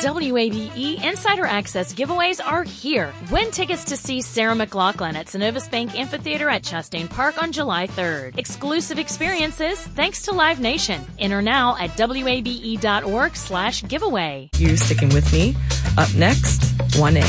WABE Insider Access giveaways are here. Win tickets to see Sarah McLachlan at Synovus Bank Amphitheater at Chastain Park on July 3rd. Exclusive experiences thanks to Live Nation. Enter now at wabe.org/giveaway. You sticking with me? Up next, 1A.